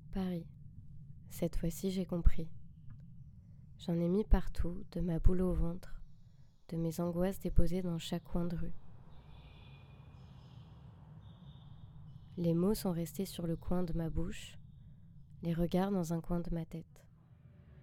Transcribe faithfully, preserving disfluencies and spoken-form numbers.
Paris. Cette fois-ci, j'ai compris. J'en ai mis partout, de ma boule au ventre, de mes angoisses déposées dans chaque coin de rue. Les mots sont restés sur le coin de ma bouche, les regards dans un coin de ma tête.